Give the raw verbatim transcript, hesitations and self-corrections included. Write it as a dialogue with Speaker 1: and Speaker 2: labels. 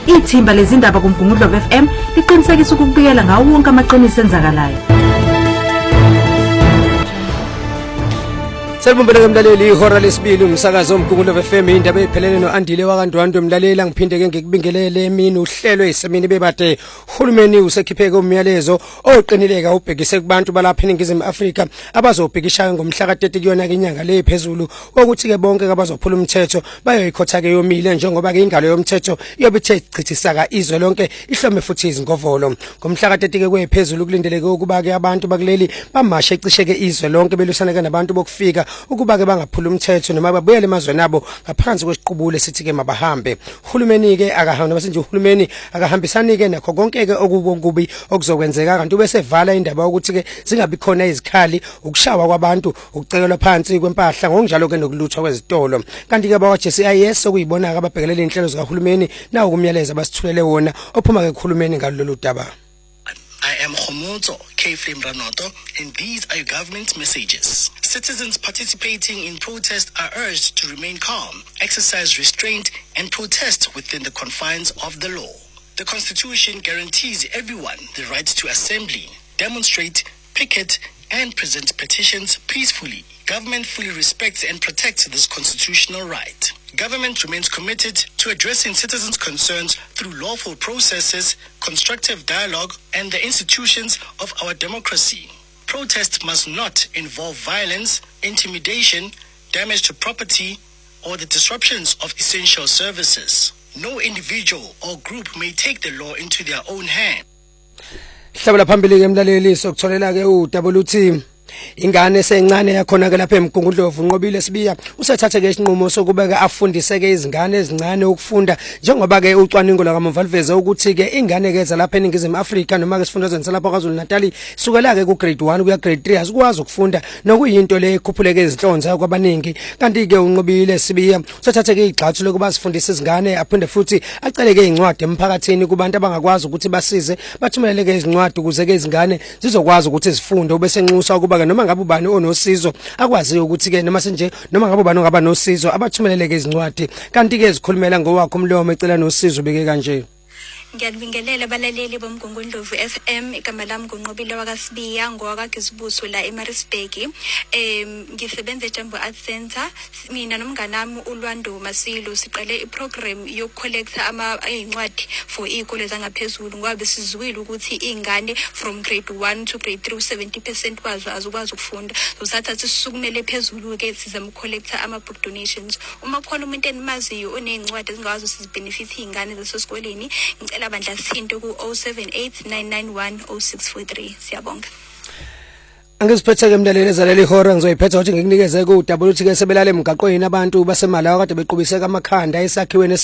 Speaker 1: Ithimba lezindaba kuMgungundlovu F M liqinisekisa ukubikela ngawo wonke amaqiniso enzakalayo.
Speaker 2: Salibonke mlaleli ihora lesibili umsakazo omgungundlovu F M indaba ephelele noAndile wakandwandwe mlalela ngiphinde ke ngikubingelele emini uhlelo esemini bebade uhulumeni usekhipheke umyalezo oqinileka ubhekise kubantu balapha eNingizimu Afrika abazobhekisha ngomhla ka-thirty kuyona ke inyanga le phezulu ukuthi ke bonke abazophula umthetho bayoyikhotha ke yomile njengoba ke ingalo yomthetho iyobe ithe chithisaka izwe lonke ihlome futhi izingovolo ngomhla ka-thirty ke kwephezulu kulindeleke ukuba ke abantu bakuleli bamashe ecisheke izwe lonke belusana ke nabantu bokufika ukuba ke bangaphula umthetho noma babuyele emazweni abo ngaphansi kwesiqubule sithi ke mabahambe uhulumeni ke akahamba bese nje uhulumeni akahambisani ke nakho konke ke okubokubi okuzokwenzeka kanti bese vala indaba ukuthi ke zingabi khona izikhali ukushawa kwabantu ukucekelwa phansi kwempahla ngokunjalo ke nokuluthwa kwezitolo kanti ke abawa J C I S okuyibona ke ababhekelele inhlelo zikahulumeni nawo kumyaleza basithulele wona ophuma ke kuhulumeni ngalolu daba.
Speaker 3: I am Khomotso K-Flame Ranoto, and these are your government messages. Citizens participating in protest are urged to remain calm, exercise restraint, and protest within the confines of the law. The Constitution guarantees everyone the right to assembly, demonstrate, picket, and present petitions peacefully. Government fully respects and protects this constitutional right. Government remains committed to addressing citizens' concerns through lawful processes, constructive dialogue, and the institutions of our democracy. Protest must not involve violence, intimidation, damage to property, or the disruptions of essential services. No individual or group may take the law into their own hands.
Speaker 2: Hlabela phambili ke mlaleli sokutholela ke u-W T ingane sencane yakhona ke lapha eMgungundlovu unqobile sibiya usethathe ke isinqumo sokubeka afundise ke izingane ezincane ukufunda njengoba ke ucwaningo lakamuva liveze ukuthi ke ingane ke lapha eNingizimu Afrika noma ke sifundazweni salapha kwaZulu Natal sukela ke ku grade one kuya grade three asikwazi ukufunda nokuyinto le ekhuphuleke izinhlonza kwabaningi kanti ke unqobile sibiya usethathe ke igxathu lokuba sifundise izingane aphinde futhi acele ke incwadi emphakathini kubantu abangakwazi ukuthi basize bathumelele ke izincwadi ukuze ke izingane zizokwazi ukuthi zifunde ubese nxusa ukuba noma ngabe ubani onosizo akwazi ukuthi ke noma senje noma ngabe ubani ongaba nosizo abathumelele ke izincwadi kanti ke zikhulumela ngowakho umlomo ecela nosizo beke kanje.
Speaker 4: Ngiyabingelela abalaleli bomgungundlovu F M igama lami nguNqobile wakasibiya ngowakaGizibuso la eMaritzburg. Em ngisebenza eJambo Art Center. Mina nomngane nami uLwando Masilo siqale iprogram yokucollecta ama incwadi for izikole zangaphezulu ngoba besizwile ukuthi izingane from grade one to grade three seventy percent kwazo azukwazi ukufunda. So sathatha sisukumele phezulu ke sizama ucollecta ama book donations. Uma khona umuntu enimaziyo onezincwadi ezingawazi sizibenefit izingane zasesikoleni abandla sithinto ku oh seven eight nine nine one oh six four three. Siyabonga.
Speaker 2: Angiziphethe ke mlaleli ezaleli ihora ngizoyiphetha ukuthi ngikunikeze ku W T ke sebelale emgaqweni abantu basemalawa kade beqhubiseka amakhanda esakhiweni